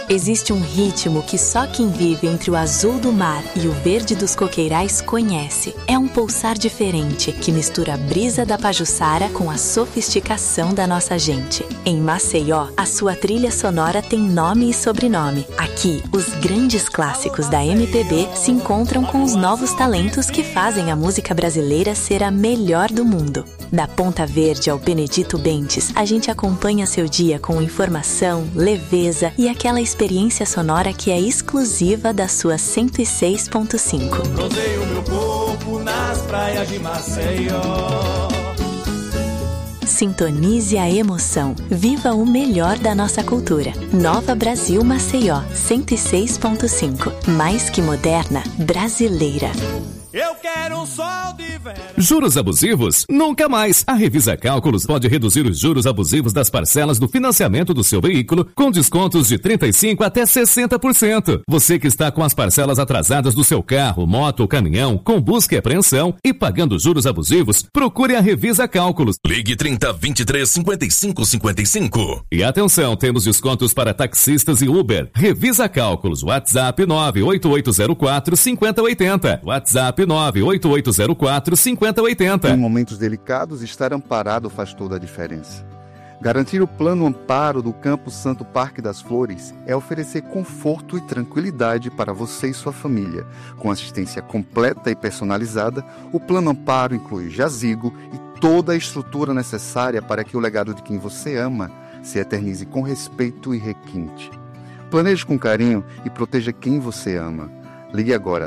Existe um ritmo que só quem vive entre o azul do mar e o verde dos coqueirais conhece. É um pulsar diferente que mistura a brisa da Pajuçara com a sofisticação da nossa gente. Em Maceió, a sua trilha sonora tem nome e sobrenome. Aqui, os grandes clássicos da MPB se encontram com os novos talentos que fazem a música brasileira ser a melhor do mundo. Da Ponta Verde ao Benedito Bentes, a gente acompanha seu dia com informação, leveza e aquela experiência sonora que é exclusiva da sua 106.5. Bronzeio meu corpo nas praias de Maceió. Sintonize a emoção. Viva o melhor da nossa cultura. Nova Brasil Maceió, 106.5. Mais que moderna, brasileira. Eu quero um sol de verão. Juros abusivos? Nunca mais! A Revisa Cálculos pode reduzir os juros abusivos das parcelas do financiamento do seu veículo com descontos de 35% até 60%. Você que está com as parcelas atrasadas do seu carro, moto ou caminhão, com busca e apreensão e pagando juros abusivos, procure a Revisa Cálculos. Ligue 3023-5555. E atenção, temos descontos para taxistas e Uber. Revisa Cálculos. WhatsApp 98804-5080. WhatsApp 98804-5080. Em momentos delicados, estar amparado faz toda a diferença. Garantir o plano amparo do Campo Santo Parque das Flores é oferecer conforto e tranquilidade para você e sua família. Com assistência completa e personalizada, o plano amparo inclui jazigo e toda a estrutura necessária para que o legado de quem você ama se eternize com respeito e requinte. Planeje com carinho e proteja quem você ama. Ligue agora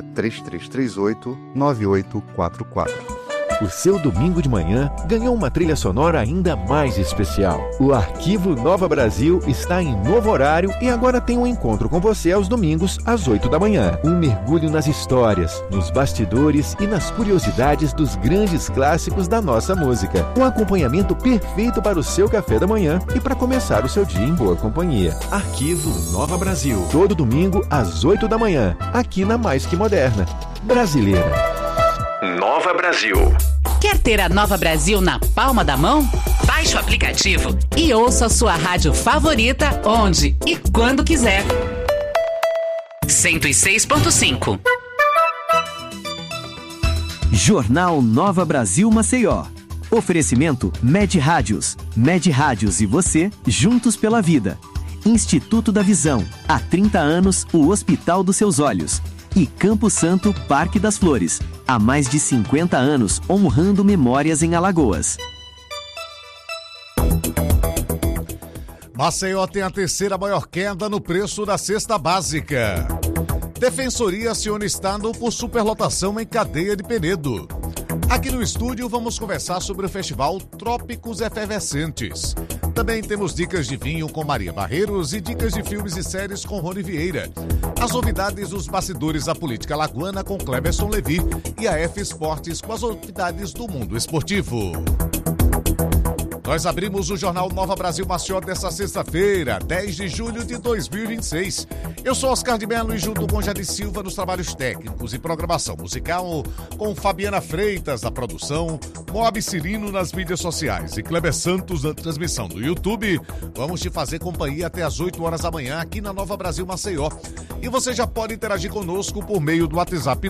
3338-9844. O seu domingo de manhã ganhou uma trilha sonora ainda mais especial. O Arquivo Nova Brasil está em novo horário e agora tem um encontro com você aos domingos às 8 da manhã. Um mergulho nas histórias, nos bastidores e nas curiosidades dos grandes clássicos da nossa música. Um acompanhamento perfeito para o seu café da manhã e para começar o seu dia em boa companhia. Arquivo Nova Brasil. Todo domingo às 8 da manhã, aqui na Mais Que Moderna. Brasileira. Nova Brasil. Quer ter a Nova Brasil na palma da mão? Baixe o aplicativo e ouça a sua rádio favorita onde e quando quiser. 106.5. Jornal Nova Brasil Maceió. Oferecimento Med Rádios. Med Rádios e você, juntos pela vida. Instituto da Visão. Há 30 anos, o Hospital dos Seus Olhos. E Campo Santo, Parque das Flores. Há mais de 50 anos, honrando memórias em Alagoas. Maceió tem a terceira maior queda no preço da cesta básica. Defensoria aciona Estado por superlotação em cadeia de Penedo. Aqui no estúdio vamos conversar sobre o festival Trópicos Efervescentes. Também temos dicas de vinho com Maria Barreiros e dicas de filmes e séries com Rony Vieira. As novidades dos bastidores da política alagoana com Cleberson Levi e a F Esportes com as novidades do mundo esportivo. Nós abrimos o Jornal Nova Brasil Maceió desta sexta-feira, 10 de julho de 2026. Eu sou Oscar de Mello e junto com Jade Silva nos trabalhos técnicos e programação musical, com Fabiana Freitas na produção, Moab Cirino nas mídias sociais e Kleber Santos na transmissão do YouTube. Vamos te fazer companhia até às 8 horas da manhã aqui na Nova Brasil Maceió. E você já pode interagir conosco por meio do WhatsApp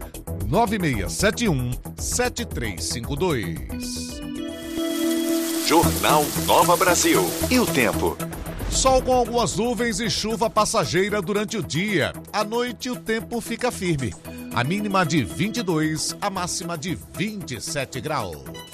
99671-7352. Jornal Nova Brasil. E o tempo? Sol com algumas nuvens e chuva passageira durante o dia. À noite o tempo fica firme. A mínima de 22, a máxima de 27 graus.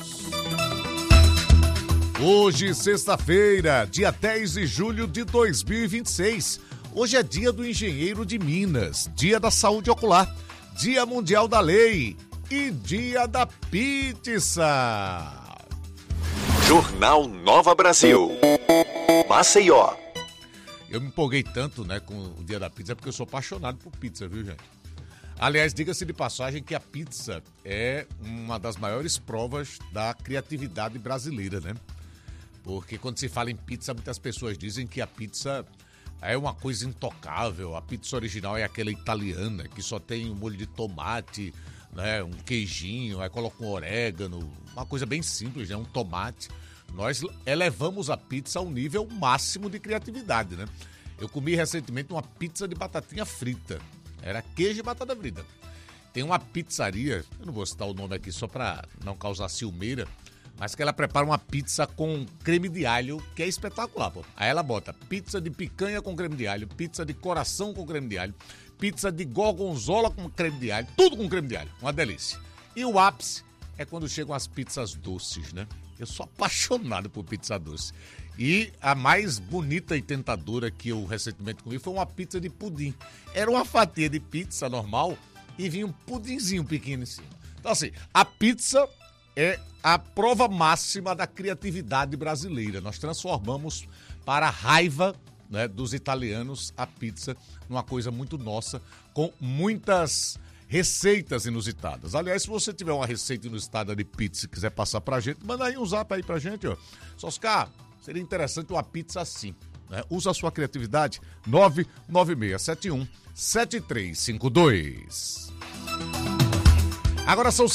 Hoje, sexta-feira, dia 10 de julho de 2026. Hoje é dia do engenheiro de Minas, dia da saúde ocular, dia mundial da lei e dia da pizza. Jornal Nova Brasil. Maceió. Eu me empolguei tanto, com o dia da pizza, porque eu sou apaixonado por pizza, viu, gente? Aliás, diga-se de passagem que a pizza é uma das maiores provas da criatividade brasileira, né? Porque quando se fala em pizza, muitas pessoas dizem que a pizza é uma coisa intocável. A pizza original é aquela italiana, que só tem um molho de tomate, um queijinho, aí coloca um orégano, uma coisa bem simples, um tomate. Nós elevamos a pizza ao nível máximo de criatividade, né? Eu comi recentemente uma pizza de batatinha frita. Era queijo e batata frita. Tem uma pizzaria, eu não vou citar o nome aqui só para não causar ciumeira, mas que ela prepara uma pizza com creme de alho, que é espetacular, pô. Aí ela bota pizza de picanha com creme de alho, pizza de coração com creme de alho, pizza de gorgonzola com creme de alho, tudo com creme de alho, uma delícia. E o ápice é quando chegam as pizzas doces, né? Eu sou apaixonado por pizza doce. E a mais bonita e tentadora que eu recentemente comi foi uma pizza de pudim. Era uma fatia de pizza normal e vinha um pudinzinho pequeno em cima. Então assim, a pizza é a prova máxima da criatividade brasileira. Nós transformamos para a raiva, né, dos italianos a pizza numa coisa muito nossa, com muitas receitas inusitadas. Aliás, se você tiver uma receita inusitada de pizza e quiser passar pra gente, manda aí um zap aí pra gente, ó. Oscar, seria interessante uma pizza assim, né? Usa a sua criatividade, 99671-7352. Agora são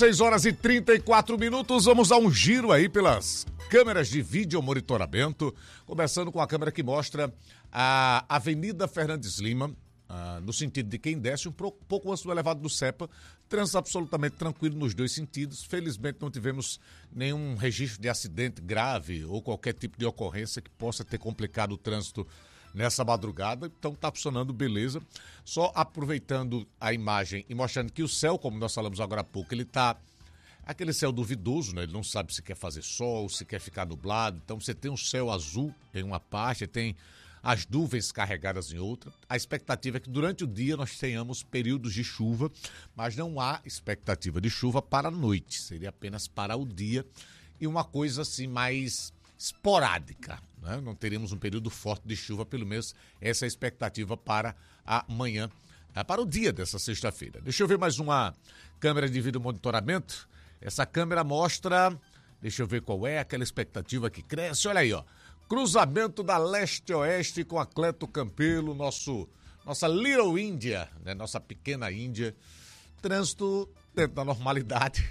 6h34, vamos dar um giro aí pelas câmeras de vídeo monitoramento, começando com a câmera que mostra a Avenida Fernandes Lima, no sentido de quem desce, um pouco antes do elevado do Cepa, trânsito absolutamente tranquilo nos dois sentidos. Felizmente não tivemos nenhum registro de acidente grave ou qualquer tipo de ocorrência que possa ter complicado o trânsito nessa madrugada, então tá funcionando beleza. Só aproveitando a imagem e mostrando que o céu, como nós falamos agora há pouco, ele tá aquele céu duvidoso, né? Ele não sabe se quer fazer sol, se quer ficar nublado, então você tem um céu azul em uma parte, tem as nuvens carregadas em outra. A expectativa é que durante o dia nós tenhamos períodos de chuva, mas não há expectativa de chuva para a noite, seria apenas para o dia e uma coisa assim mais esporádica, né? Não teremos um período forte de chuva, pelo menos essa é a expectativa para amanhã, para o dia dessa sexta-feira. Deixa eu ver mais uma câmera de vídeo monitoramento. Essa câmera mostra, deixa eu ver qual é aquela expectativa que cresce, olha aí, ó. Cruzamento da Leste-Oeste com a Cleto Campelo, nossa Little Índia, né? Nossa pequena Índia. Trânsito dentro da normalidade.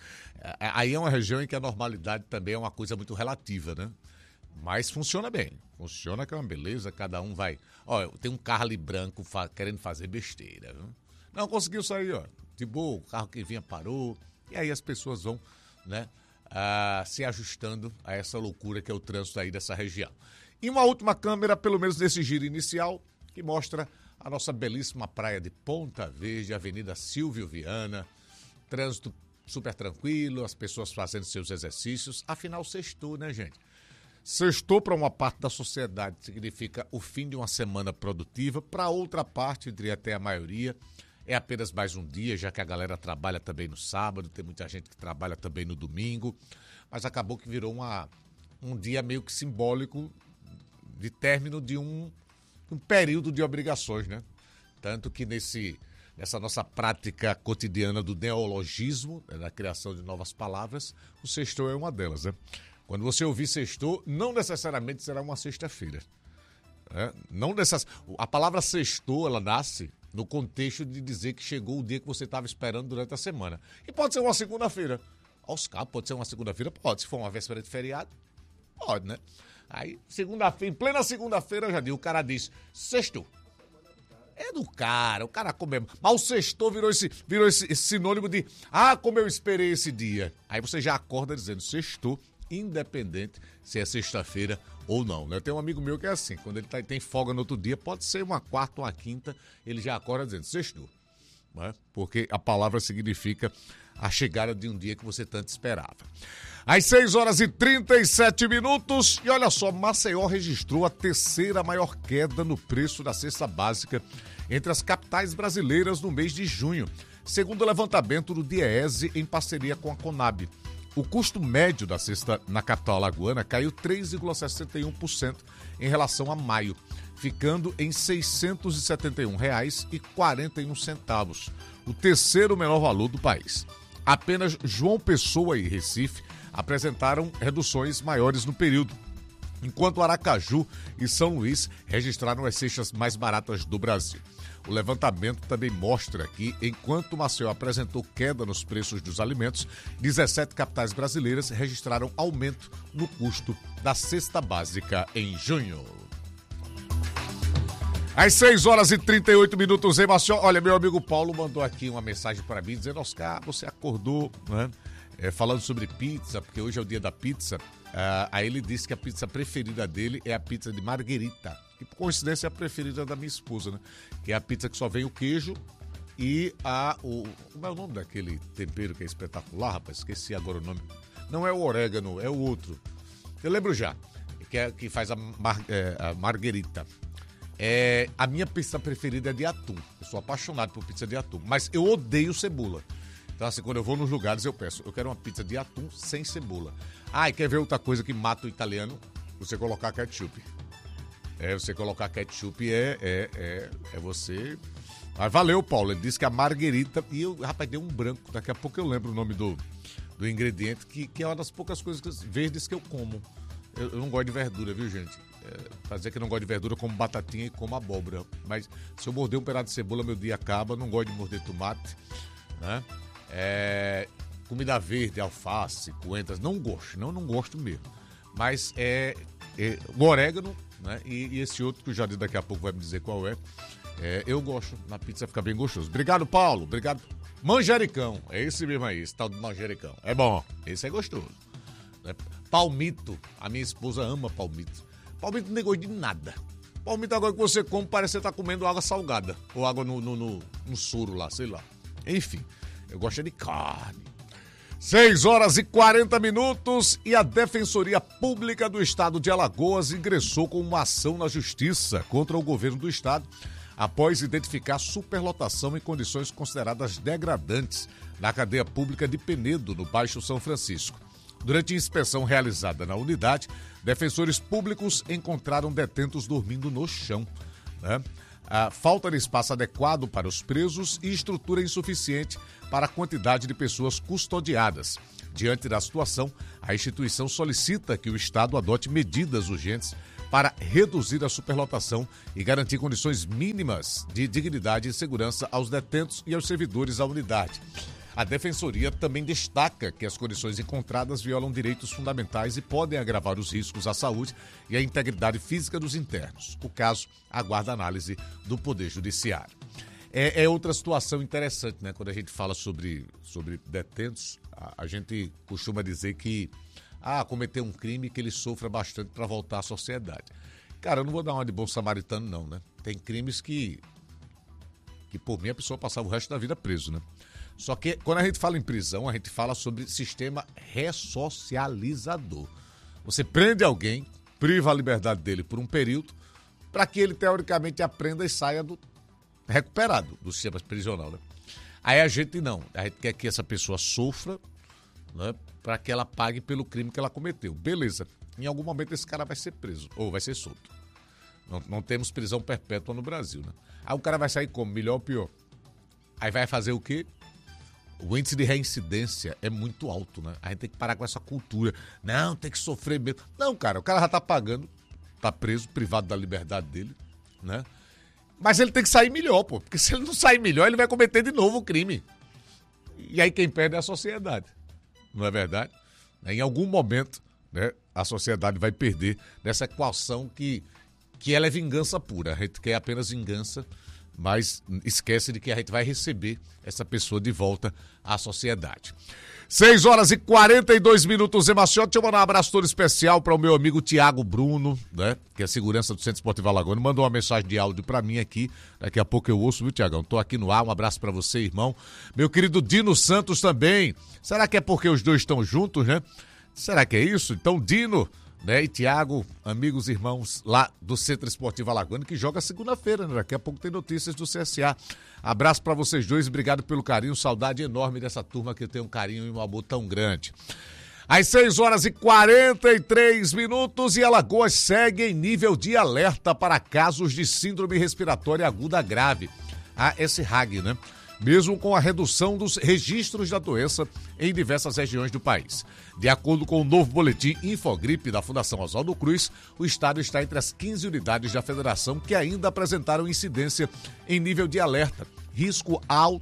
Aí é uma região em que a normalidade também é uma coisa muito relativa, né? Mas funciona bem. Funciona que é uma beleza, cada um vai... Ó, tem um carro ali branco querendo fazer besteira, viu? Não conseguiu sair, ó. De boa, o carro que vinha parou. E aí as pessoas vão, né, se ajustando a essa loucura que é o trânsito aí dessa região. E uma última câmera, pelo menos nesse giro inicial, que mostra a nossa belíssima praia de Ponta Verde, Avenida Silvio Viana. Trânsito super tranquilo, as pessoas fazendo seus exercícios. Afinal, sextou, né, gente? Sextou para uma parte da sociedade significa o fim de uma semana produtiva. Para outra parte, eu diria até a maioria, é apenas mais um dia, já que a galera trabalha também no sábado, tem muita gente que trabalha também no domingo, mas acabou que virou um dia meio que simbólico de término de um período de obrigações, né? Tanto que nessa nossa prática cotidiana do neologismo, né, da criação de novas palavras, o sextou é uma delas, né? Quando você ouvir sextou, não necessariamente será uma sexta-feira. Né? A palavra sextou, ela nasce no contexto de dizer que chegou o dia que você estava esperando durante a semana. E pode ser uma segunda-feira. Oscar, pode ser uma segunda-feira? Pode. Se for uma véspera de feriado, pode, né? Aí, segunda-feira, em plena segunda-feira, eu já digo, o cara diz, sextou. É do cara, o cara comeu. Mas o sextou virou esse sinônimo de, como eu esperei esse dia. Aí você já acorda dizendo, sextou, independente se é sexta-feira ou não, né? Tem um amigo meu que é assim, quando ele tem folga no outro dia, pode ser uma quarta ou uma quinta, ele já acorda dizendo, sextou, né? Porque a palavra significa a chegada de um dia que você tanto esperava. Às 6h37, e olha só, Maceió registrou a terceira maior queda no preço da cesta básica entre as capitais brasileiras no mês de junho, segundo o levantamento do DIEESE em parceria com a Conab. O custo médio da cesta na capital alagoana caiu 3,61% em relação a maio, ficando em R$ 671,41, o terceiro menor valor do país. Apenas João Pessoa e Recife apresentaram reduções maiores no período, enquanto Aracaju e São Luís registraram as cestas mais baratas do Brasil. O levantamento também mostra que, enquanto Maceió apresentou queda nos preços dos alimentos, 17 capitais brasileiras registraram aumento no custo da cesta básica em junho. Às 6h38, Emaciol. Olha, meu amigo Paulo mandou aqui uma mensagem para mim dizendo: Oscar, você acordou, né? Falando sobre pizza, porque hoje é o dia da pizza. Aí ele disse que a pizza preferida dele é a pizza de marguerita, que por coincidência é a preferida da minha esposa, né? Que é a pizza que só vem o queijo e como é o nome daquele tempero que é espetacular, rapaz? Esqueci agora o nome. Não é o orégano, é o outro. Eu lembro já, que faz a marguerita. A minha pizza preferida é de atum. Eu sou apaixonado por pizza de atum, mas eu odeio cebola. Então, assim, quando eu vou nos lugares, eu quero uma pizza de atum sem cebola. E quer ver outra coisa que mata o italiano? Você colocar ketchup. Você colocar ketchup você... Mas valeu, Paulo. Ele disse que a marguerita... E eu, rapaz, deu um branco. Daqui a pouco eu lembro o nome do ingrediente, que é uma das poucas coisas verdes que eu como. Eu não gosto de verdura, viu, gente? Fazer que eu não gosto de verdura, como batatinha e como abóbora. Mas se eu morder um pedaço de cebola, meu dia acaba. Não gosto de morder tomate, né? Comida verde, alface, coentras, não gosto mesmo. Mas o orégano, né? E esse outro que o Jardim daqui a pouco vai me dizer qual é. Eu gosto, na pizza fica bem gostoso. Obrigado, Paulo, obrigado. Manjericão, é esse mesmo aí, esse tal de manjericão. É bom, esse é gostoso. Palmito, a minha esposa ama palmito. Palmito não tem gosto de nada. Palmito agora que você come, parece que você tá comendo água salgada. Ou água no soro lá, sei lá. Enfim, eu gosto de carne. 6h40 e a Defensoria Pública do Estado de Alagoas ingressou com uma ação na Justiça contra o governo do Estado após identificar superlotação em condições consideradas degradantes na cadeia pública de Penedo, no Baixo São Francisco. Durante a inspeção realizada na unidade, defensores públicos encontraram detentos dormindo no chão, né? A falta de espaço adequado para os presos e estrutura insuficiente para a quantidade de pessoas custodiadas. Diante da situação, a instituição solicita que o Estado adote medidas urgentes para reduzir a superlotação e garantir condições mínimas de dignidade e segurança aos detentos e aos servidores da unidade. A Defensoria também destaca que as condições encontradas violam direitos fundamentais e podem agravar os riscos à saúde e à integridade física dos internos. O caso aguarda análise do Poder Judiciário. É outra situação interessante, né? Quando a gente fala sobre detentos, a gente costuma dizer que cometer um crime que ele sofra bastante para voltar à sociedade. Cara, eu não vou dar uma de bom samaritano, não, né? Tem crimes que por mim a pessoa passava o resto da vida preso, né? Só que quando a gente fala em prisão, a gente fala sobre sistema ressocializador. Você prende alguém, priva a liberdade dele por um período, para que ele teoricamente aprenda e saia recuperado do sistema prisional, né? Aí a gente quer que essa pessoa sofra, né, para que ela pague pelo crime que ela cometeu. Beleza, em algum momento esse cara vai ser preso ou vai ser solto. Não temos prisão perpétua no Brasil, né? Aí o cara vai sair como? Melhor ou pior? Aí vai fazer o quê? O índice de reincidência é muito alto, né? A gente tem que parar com essa cultura. Não, tem que sofrer mesmo. Não, cara, o cara já tá pagando, tá preso, privado da liberdade dele, né? Mas ele tem que sair melhor, pô. Porque se ele não sair melhor, ele vai cometer de novo o crime. E aí quem perde é a sociedade. Não é verdade? Em algum momento, né, a sociedade vai perder nessa equação que ela é vingança pura. A gente quer apenas vingança, mas esquece de que a gente vai receber essa pessoa de volta à sociedade. 6h42, Emaciol. Deixa eu mandar um abraço todo especial para o meu amigo Tiago Bruno, né? Que é segurança do Centro Esportivo Alagoano. Mandou uma mensagem de áudio para mim aqui. Daqui a pouco eu ouço, viu, Tiagão? Tô aqui no ar. Um abraço para você, irmão. Meu querido Dino Santos também. Será que é porque os dois estão juntos, né? Será que é isso? Então, Dino, né, e Tiago, amigos, irmãos lá do Centro Esportivo Alagoano, que joga segunda-feira, né? Daqui a pouco tem notícias do CSA. Abraço pra vocês dois, obrigado pelo carinho, saudade enorme dessa turma que eu tenho um carinho e um amor tão grande. Às 6h43 e Alagoas segue em nível de alerta para casos de síndrome respiratória aguda grave, a SRAG, né? Mesmo com a redução dos registros da doença em diversas regiões do país. De acordo com o novo boletim Infogripe da Fundação Oswaldo Cruz, o estado está entre as 15 unidades da federação que ainda apresentaram incidência em nível de alerta, risco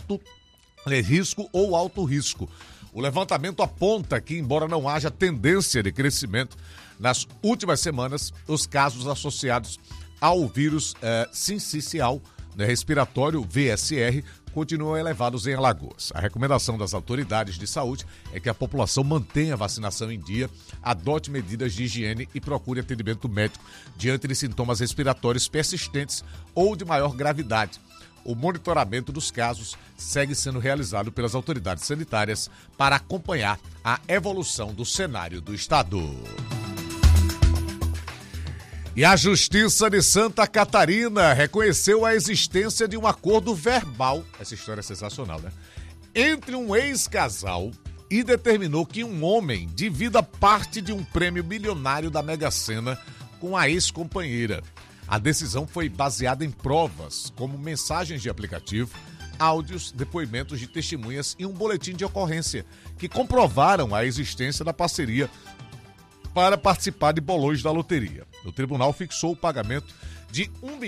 ou alto risco. O levantamento aponta que, embora não haja tendência de crescimento, nas últimas semanas, os casos associados ao vírus sincicial, né, respiratório VSR, continuam elevados em Alagoas. A recomendação das autoridades de saúde é que a população mantenha a vacinação em dia, adote medidas de higiene e procure atendimento médico diante de sintomas respiratórios persistentes ou de maior gravidade. O monitoramento dos casos segue sendo realizado pelas autoridades sanitárias para acompanhar a evolução do cenário do estado. E a Justiça de Santa Catarina reconheceu a existência de um acordo verbal, essa história é sensacional, né? Entre um ex-casal e determinou que um homem divida parte de um prêmio milionário da Mega Sena com a ex-companheira. A decisão foi baseada em provas, como mensagens de aplicativo, áudios, depoimentos de testemunhas e um boletim de ocorrência, que comprovaram a existência da parceria para participar de bolões da loteria. O tribunal fixou o pagamento de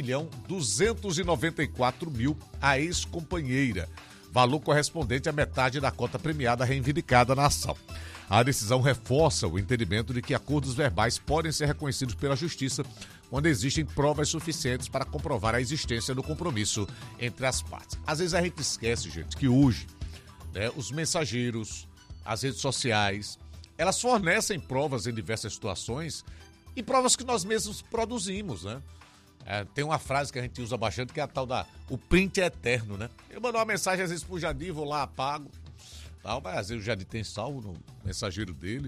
R$1.294.000 à ex-companheira, valor correspondente à metade da cota premiada reivindicada na ação. A decisão reforça o entendimento de que acordos verbais podem ser reconhecidos pela Justiça quando existem provas suficientes para comprovar a existência do compromisso entre as partes. Às vezes a gente esquece, gente, que hoje, né, os mensageiros, as redes sociais, elas fornecem provas em diversas situações e provas que nós mesmos produzimos, né? Tem uma frase que a gente usa bastante que é a tal da... O print é eterno, né? Eu mando uma mensagem às vezes pro Jadir, vou lá, apago, tal, mas às vezes o Jadir tem salvo no mensageiro dele,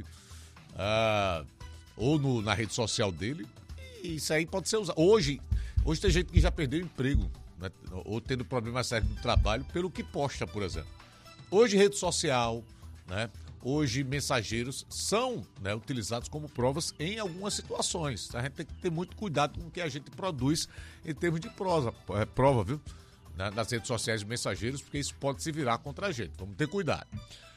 ou na rede social dele, e isso aí pode ser usado. Hoje tem gente que já perdeu emprego, né? Ou tendo problemas sérios no trabalho pelo que posta, por exemplo. Hoje rede social, né? Hoje, mensageiros são, né, utilizados como provas em algumas situações. A gente tem que ter muito cuidado com o que a gente produz em termos de prova, viu? Nas redes sociais de mensageiros, porque isso pode se virar contra a gente. Vamos ter cuidado.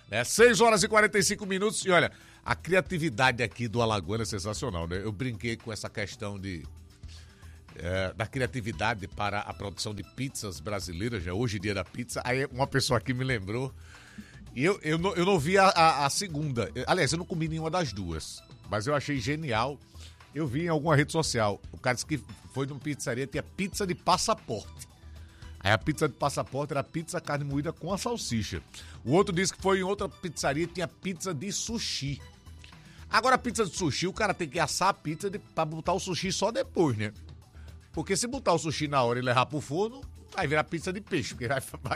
6h45 e olha, a criatividade aqui do Alagoano é sensacional, né? Eu brinquei com essa questão da criatividade para a produção de pizzas brasileiras, já hoje dia da pizza. Aí uma pessoa aqui me lembrou. E eu não vi a segunda. Aliás, eu não comi nenhuma das duas. Mas eu achei genial. Eu vi em alguma rede social. O cara disse que foi numa pizzaria, tinha pizza de passaporte. Aí a pizza de passaporte era pizza carne moída com a salsicha. O outro disse que foi em outra pizzaria, tinha pizza de sushi. Agora a pizza de sushi, o cara tem que assar a pizza pra botar o sushi só depois, né? Porque se botar o sushi na hora e levar pro forno, vai virar pizza de peixe. Porque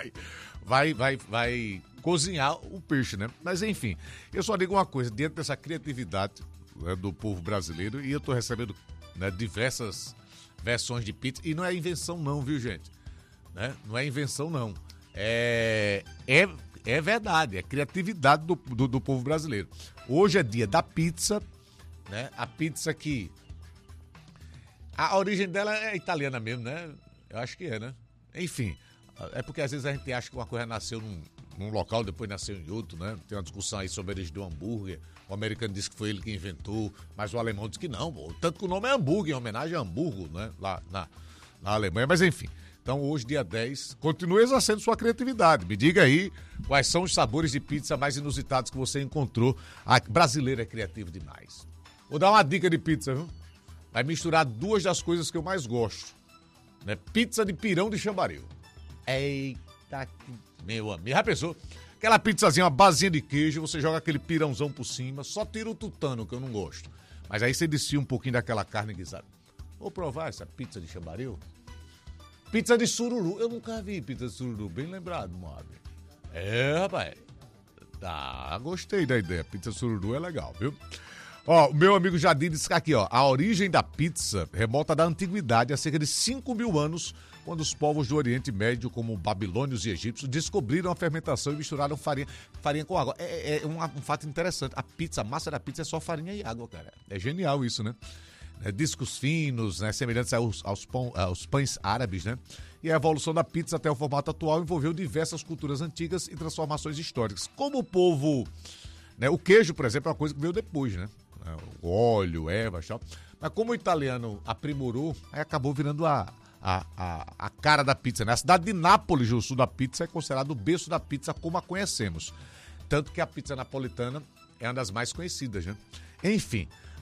vai cozinhar o peixe, né? Mas enfim, eu só digo uma coisa, dentro dessa criatividade, né, do povo brasileiro, e eu tô recebendo, né, diversas versões de pizza, e não é invenção não, viu, gente? Né? Não é invenção não. É verdade, é criatividade do povo brasileiro. Hoje é dia da pizza, né? A pizza que... A origem dela é italiana mesmo, né? Eu acho que é, né? Enfim, é porque às vezes a gente acha que uma coisa nasceu num local, depois nasceu em outro, né? Tem uma discussão aí sobre a origem do hambúrguer. O americano disse que foi ele que inventou, mas o alemão disse que não. Tanto que o nome é hambúrguer, em homenagem a Hamburgo, né? Lá na Alemanha, mas enfim. Então hoje, dia 10, continue exercendo sua criatividade. Me diga aí quais são os sabores de pizza mais inusitados que você encontrou. A brasileira é criativo demais. Vou dar uma dica de pizza, viu? Vai misturar duas das coisas que eu mais gosto, né? Pizza de pirão de Chambaril. Eita, meu amigo. Já pensou? Aquela pizzazinha, uma basinha de queijo, você joga aquele pirãozão por cima, só tira o tutano, que eu não gosto. Mas aí você desfia um pouquinho daquela carne guisada. Vou provar essa pizza de Chambaril. Pizza de sururu. Eu nunca vi pizza de sururu. Bem lembrado, Moab. Rapaz. Tá, gostei da ideia. Pizza de sururu é legal, viu? Ó, o meu amigo Jadir disse aqui, ó, a origem da pizza remota da antiguidade, há cerca de 5.000 anos, quando os povos do Oriente Médio, como babilônios e egípcios, descobriram a fermentação e misturaram farinha com água. É um fato interessante. A massa da pizza é só farinha e água, cara. É genial isso, né? Discos finos, né, semelhantes aos pães árabes, né? E a evolução da pizza até o formato atual envolveu diversas culturas antigas e transformações históricas. Como o povo... Né, o queijo, por exemplo, é uma coisa que veio depois, né? O óleo, ervas, tal. Mas como o italiano aprimorou, aí acabou virando a cara da pizza, né? A cidade de Nápoles, o sul da pizza, é considerado o berço da pizza como a conhecemos. Tanto que a pizza napolitana é uma das mais conhecidas, né? Enfim,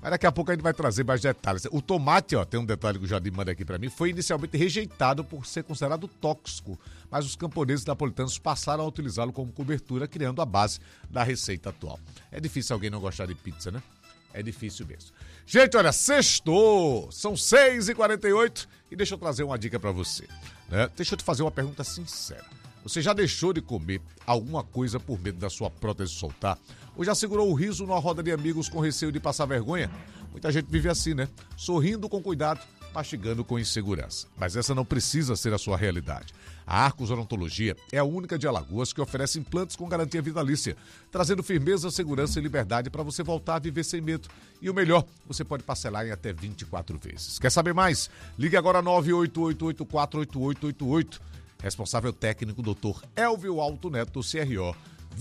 Mas daqui a pouco a gente vai trazer mais detalhes. O tomate, ó, tem um detalhe que o Jardim manda aqui para mim, foi inicialmente rejeitado por ser considerado tóxico, mas os camponeses napolitanos passaram a utilizá-lo como cobertura, criando a base da receita atual. É difícil alguém não gostar de pizza, né? É difícil mesmo. Gente, olha, sextou, são 6h48 e deixa eu trazer uma dica para você, né? Deixa eu te fazer uma pergunta sincera. Você já deixou de comer alguma coisa por medo da sua prótese soltar? Ou já segurou o riso numa roda de amigos com receio de passar vergonha? Muita gente vive assim, né? Sorrindo com cuidado, mastigando com insegurança. Mas essa não precisa ser a sua realidade. A Arcos Odontologia é a única de Alagoas que oferece implantes com garantia vitalícia, trazendo firmeza, segurança e liberdade para você voltar a viver sem medo. E o melhor, você pode parcelar em até 24 vezes. Quer saber mais? Ligue agora 988848888. Responsável técnico, Dr. Elvio Alto Neto, CRO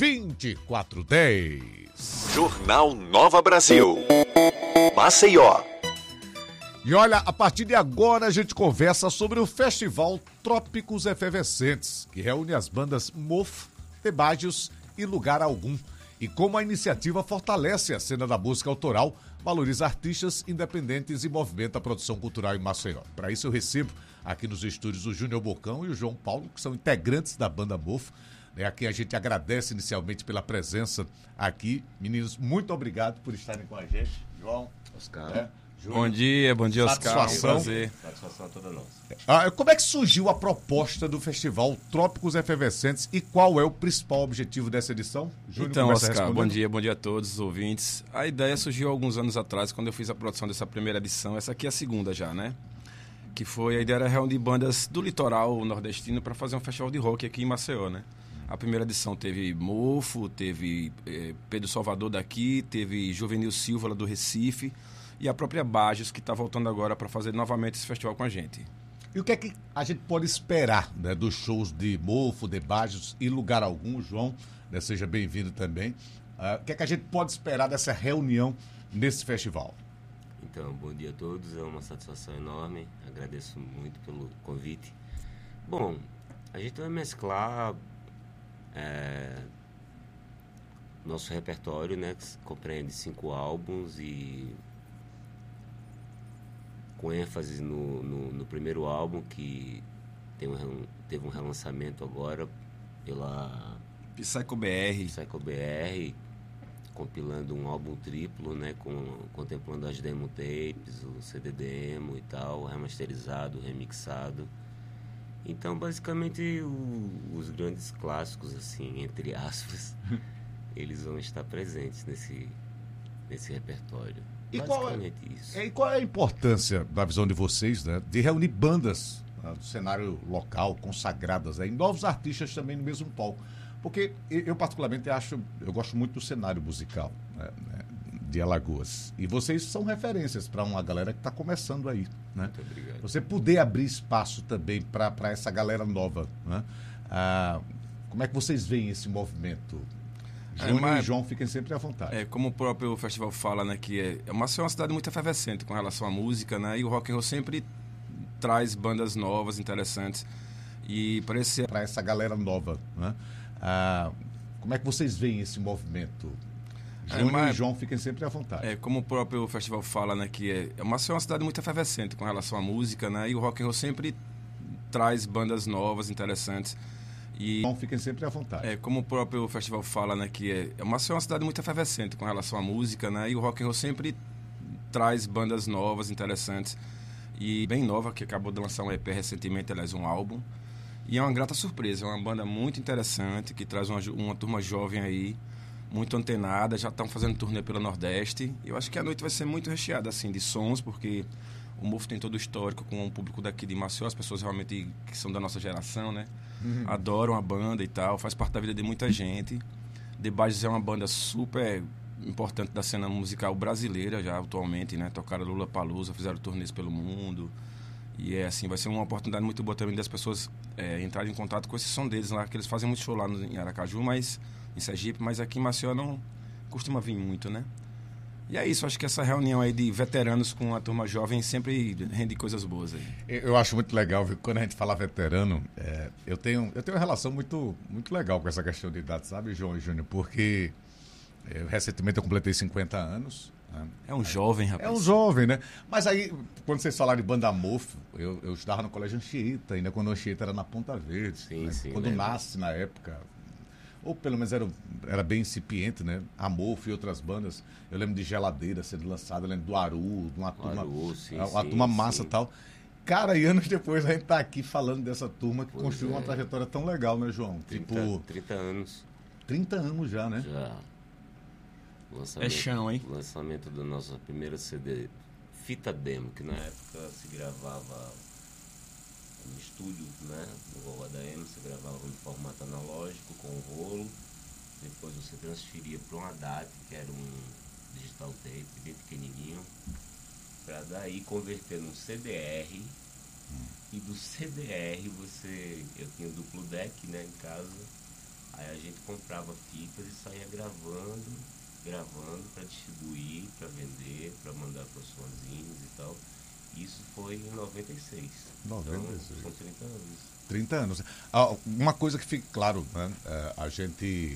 2410. Jornal Nova Brasil. Maceió. E olha, a partir de agora a gente conversa sobre o Festival Trópicos Efervescentes, que reúne as bandas Mofo, Debajos e Lugar Algum. E como a iniciativa fortalece a cena da música autoral, valoriza artistas independentes e movimenta a produção cultural em Maceió. Para isso eu recebo aqui nos estúdios o Júnior Bocão e o João Paulo, que são integrantes da banda Mofo, né, a quem a gente agradece inicialmente pela presença aqui. Meninos, muito obrigado por estarem com a gente. João, Oscar, né? Bom dia, Oscar. Prazer. Satisfação toda nossa. Como é que surgiu a proposta do Festival Trópicos Efervescentes e qual é o principal objetivo dessa edição? Júnior, então, Oscar, bom dia a todos os ouvintes. A ideia surgiu há alguns anos atrás, quando eu fiz a produção dessa primeira edição. Essa aqui é a segunda já, né? Que foi, a ideia era reunir bandas do litoral nordestino para fazer um festival de rock aqui em Maceió, né? A primeira edição teve Mofo, teve Pedro Salvador daqui, teve Juvenil Silva lá do Recife, e a própria Bajos, que está voltando agora para fazer novamente esse festival com a gente. E o que é que a gente pode esperar, né, dos shows de Mofo, de Bajos e Lugar Algum? João, né, seja bem-vindo também. O que é que a gente pode esperar dessa reunião nesse festival? Então, bom dia a todos, é uma satisfação enorme, agradeço muito pelo convite. Bom, a gente vai mesclar nosso repertório, né, que compreende 5 álbuns e com ênfase no primeiro álbum, que teve um relançamento agora pela Psycho BR, compilando um álbum triplo, né, contemplando as demo tapes, o CD demo e tal, remasterizado, remixado. Então, basicamente, os grandes clássicos, assim, entre aspas, eles vão estar presentes nesse repertório. E qual é a importância, da visão de vocês, né, de reunir bandas, né, do cenário local, consagradas, né, e novos artistas também no mesmo palco? Porque eu particularmente eu gosto muito do cenário musical, né, de Alagoas. E vocês são referências para uma galera que está começando aí, né? Muito obrigado. Você poder abrir espaço também para essa galera nova, né? Como é que vocês veem esse movimento? Júnior e João, fiquem sempre à vontade. Como o próprio festival fala, né, que Maceió é uma cidade muito efervescente com relação à música, né? E o rock and roll sempre traz bandas novas, interessantes. E para essa galera nova, né? Como é que vocês veem esse movimento? Júnior e João, fiquem sempre à vontade. Como o próprio festival fala, né, que Maceió é uma cidade muito efervescente com relação à música, né? E o rock and roll sempre traz bandas novas, interessantes. E fiquem sempre à vontade. Como o próprio festival fala, né, que Maceió é uma cidade muito efervescente com relação à música, né? E o rock and roll sempre traz bandas novas, interessantes. E bem nova, que acabou de lançar um EP recentemente, aliás, um álbum. E é uma grata surpresa, é uma banda muito interessante, que traz uma turma jovem aí, muito antenada, já estão fazendo turnê pelo Nordeste. E eu acho que a noite vai ser muito recheada, assim, de sons, porque o Mofo tem todo o histórico com o público daqui de Maceió, as pessoas realmente que são da nossa geração, né? Adoram a banda e tal, faz parte da vida de muita gente. The Bajos é uma banda super importante da cena musical brasileira já atualmente, né? Tocaram Lollapalooza, fizeram turnês pelo mundo. E assim, vai ser uma oportunidade muito boa também das pessoas entrarem em contato com esse som deles lá, que eles fazem muito show lá em Aracaju, em Sergipe, mas aqui em Maceió não costuma vir muito, né? E é isso, acho que essa reunião aí de veteranos com a turma jovem sempre rende coisas boas aí. Eu acho muito legal, viu? Quando a gente fala veterano, eu tenho uma relação muito, muito legal com essa questão de idade, sabe, João e Júnior? Porque recentemente eu completei 50 anos Né? É um jovem, rapaz. É um jovem, né? Mas aí, quando vocês falaram de banda Mofo, eu estudava no Colégio Anchieta, ainda quando o Anchieta era na Ponta Verde. Sim, né? sim. Quando nasce na época, ou pelo menos era bem incipiente, né? A Mofo e outras bandas. Eu lembro de Geladeira sendo lançada, eu lembro do Aru, de uma turma, uma turma massa e tal. Cara, e anos depois a gente tá aqui falando dessa turma que construiu uma trajetória tão legal, né, João? 30 anos. 30 anos já, né? Já. É chão, hein? Lançamento do nosso primeiro CD, fita demo, que na época se gravava no estúdio, né? No Vovó da M, você gravava em formato analógico, com o rolo. Depois você transferia para um ADAT, que era um digital tape, bem pequenininho, para daí converter num CDR. E do CDR eu tinha o duplo deck, né, em casa. Aí a gente comprava fitas e saía gravando para distribuir, para vender, para mandar para os fanzines e tal. Isso foi em 96. 96. Então, são 30 anos. 30 anos. Uma coisa que fica claro, né? A gente...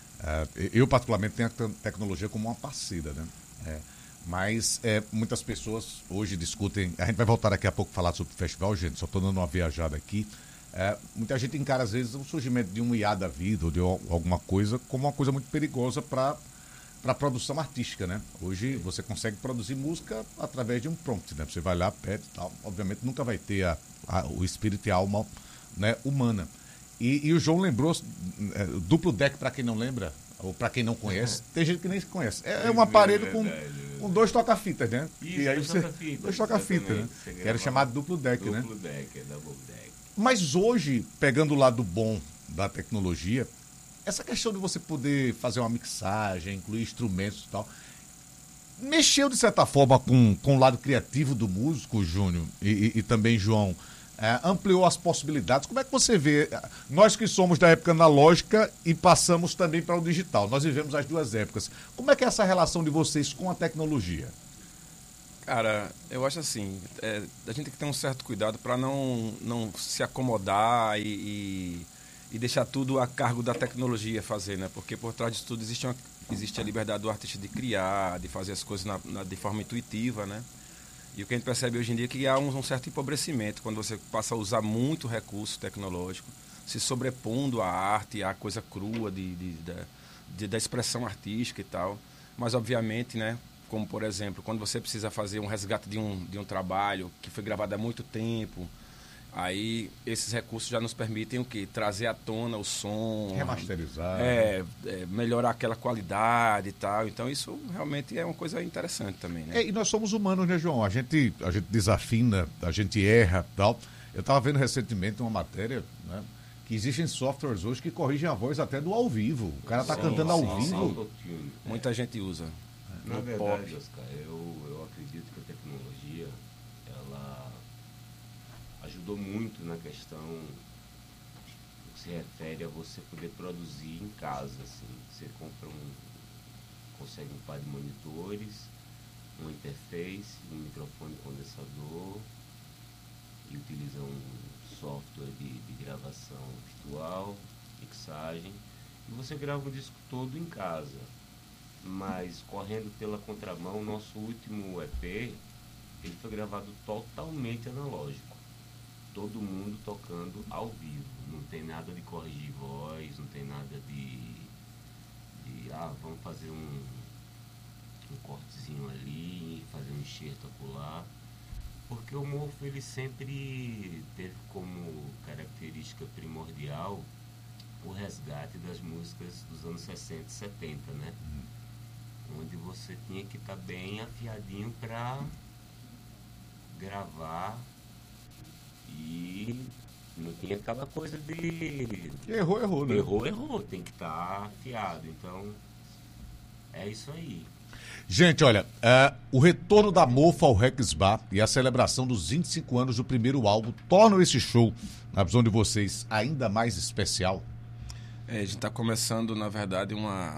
eu, particularmente, tenho a tecnologia como uma parceira, né? Mas muitas pessoas hoje discutem... A gente vai voltar daqui a pouco a falar sobre o festival, gente. Só estou dando uma viajada aqui. Muita gente encara, às vezes, o surgimento de um IA da vida ou de alguma coisa como uma coisa muito perigosa para a produção artística, né? Hoje você consegue produzir música através de um prompt, né? Você vai lá, pede e tal. Obviamente nunca vai ter o espírito e a alma, né, humana. E o João lembrou, duplo deck, para quem não lembra, ou para quem não conhece, tem gente que nem se conhece. É um aparelho com 2 toca-fitas, né? Isso, e aí dois toca-fitas, né? Que era chamado duplo deck, né? Duplo deck, double deck. Mas hoje, pegando o lado bom da tecnologia, essa questão de você poder fazer uma mixagem, incluir instrumentos e tal, mexeu de certa forma com o lado criativo do músico, Júnior, e também João, ampliou as possibilidades. Como é que você vê, nós que somos da época analógica e passamos também para o digital, nós vivemos as duas épocas, como é que é essa relação de vocês com a tecnologia? Cara, eu acho assim, a gente tem que ter um certo cuidado para não se acomodar e deixar tudo a cargo da tecnologia fazer, né? Porque por trás disso tudo existe a liberdade do artista de criar, de fazer as coisas de forma intuitiva, né? E o que a gente percebe hoje em dia é que há um certo empobrecimento quando você passa a usar muito recurso tecnológico, se sobrepondo à arte, à coisa crua da expressão artística e tal. Mas, obviamente, né? Como, por exemplo, quando você precisa fazer um resgate de um trabalho que foi gravado há muito tempo, aí esses recursos já nos permitem o quê? Trazer à tona o som. Remasterizar. Melhorar aquela qualidade e tal. Então, isso realmente é uma coisa interessante também, né? E nós somos humanos, né, João? A gente desafina, a gente erra e tal. Eu estava vendo recentemente uma matéria, né, que existem softwares hoje que corrigem a voz até do ao vivo. O cara está cantando ao vivo. Muita gente usa. Na verdade, Oscar, eu acredito que a tecnologia, ela ajudou muito na questão que se refere a você poder produzir em casa, assim. Você compra consegue um par de monitores, uma interface, um microfone condensador e utiliza um software de gravação virtual, mixagem, e você grava o disco todo em casa. Mas, correndo pela contramão, o nosso último EP, ele foi gravado totalmente analógico. Todo mundo tocando ao vivo. Não tem nada de corrigir voz, não tem nada de vamos fazer um cortezinho ali, fazer um enxerto acolá. Porque o Mofo, ele sempre teve como característica primordial o resgate das músicas dos anos 60 e 70, né? Onde você tinha que estar bem afiadinho para gravar e não tinha aquela coisa de... Errou, né? Errou, tem que estar afiado. Então, é isso aí. Gente, olha, o retorno da Mofo ao Rex Bar e a celebração dos 25 anos do primeiro álbum tornam esse show, na visão de vocês, ainda mais especial? A gente está começando, na verdade,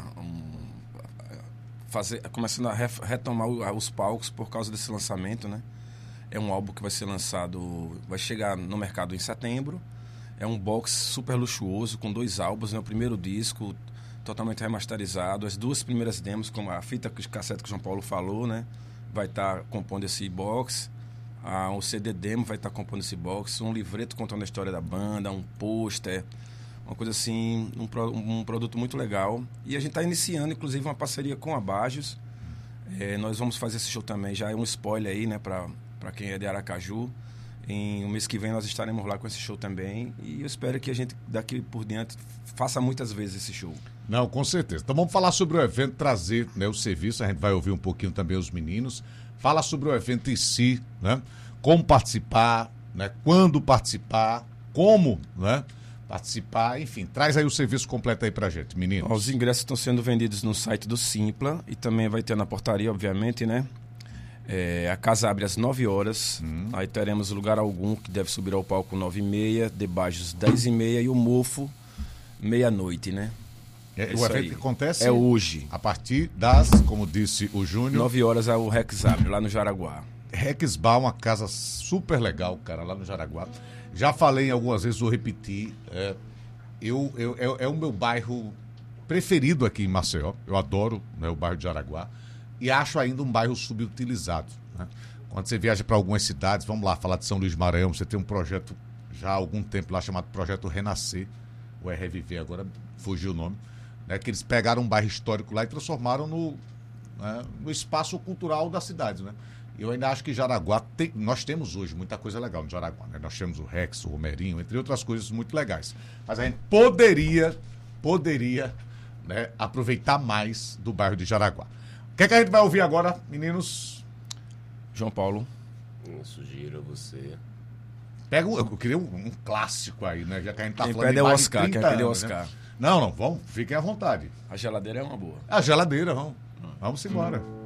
começando a retomar os palcos por causa desse lançamento, né? É um álbum que vai ser lançado, vai chegar no mercado em setembro. É um box super luxuoso com 2 álbuns, né? O primeiro disco, totalmente remasterizado. As 2 primeiras demos, como a fita cassete que o João Paulo falou, né? Vai estar compondo esse box. O CD demo vai estar compondo esse box. Um livreto contando a história da banda, um pôster, uma coisa assim, um produto muito legal. E a gente está iniciando, inclusive, uma parceria com a Bajos. Nós vamos fazer esse show também, já é um spoiler aí, né, para quem é de Aracaju. Um mês que vem nós estaremos lá com esse show também. E eu espero que a gente, daqui por diante, faça muitas vezes esse show. Não, com certeza. Então vamos falar sobre o evento, trazer, né, o serviço. A gente vai ouvir um pouquinho também os meninos. Fala sobre o evento em si, né? Como participar, né? Quando participar, como, né? Participar, enfim. Traz aí o serviço completo aí pra gente, meninos. Os ingressos estão sendo vendidos no site do Simpla e também vai ter na portaria, obviamente, né? A casa abre às 9 horas. Aí teremos lugar algum que deve subir ao palco 9h30, de Bajos 10h30 e o Mofo meia-noite, né? O evento que acontece é hoje. A partir das, como disse o Júnior... 9 horas é o Rex abre, lá no Jaraguá. Rex Bar, uma casa super legal, cara, lá no Jaraguá. Já falei algumas vezes, vou repetir. É o meu bairro preferido aqui em Maceió. Eu adoro, né, o bairro de Jaraguá. E acho ainda um bairro subutilizado, né? Quando você viaja para algumas cidades, vamos lá, falar de São Luís Maranhão, você tem um projeto já há algum tempo lá chamado Projeto Renascer, ou Reviver, agora fugiu o nome, né? Que eles pegaram um bairro histórico lá e transformaram no espaço cultural da cidade, né? Eu ainda acho que Jaraguá, nós temos hoje muita coisa legal no Jaraguá, né? Nós temos o Rex, o Romerinho, entre outras coisas muito legais. Mas a gente poderia, né, aproveitar mais do bairro de Jaraguá. O que é que a gente vai ouvir agora, meninos? João Paulo. Eu sugiro a você. Eu queria um clássico aí, né? Já que a gente tá quem falando pede de mais Oscar, de 30 quem pede anos, Oscar. Né? Não, vamos, fiquem à vontade. A geladeira é uma boa. A geladeira, vamos embora.